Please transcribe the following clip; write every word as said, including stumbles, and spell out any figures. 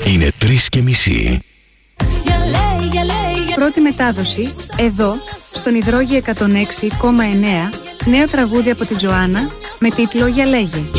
Είναι τρεις και μισή. Πρώτη μετάδοση, εδώ, στον Υδρόγειο εκατόν έξι κόμμα εννέα, νέο τραγούδι από την Τζοάννα, με τίτλο «Για λέγε».